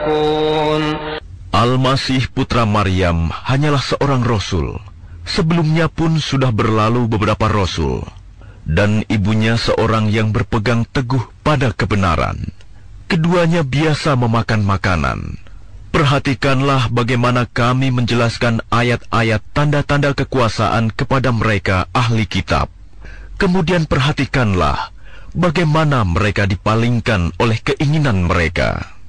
Al-Masih putra Maryam hanyalah seorang rasul. Sebelumnya pun sudah berlalu beberapa rasul, dan ibunya seorang yang berpegang teguh pada kebenaran. Keduanya biasa memakan makanan. Perhatikanlah bagaimana kami menjelaskan ayat-ayat tanda-tanda kekuasaan kepada mereka ahli kitab. Kemudian perhatikanlah bagaimana mereka dipalingkan oleh keinginan mereka.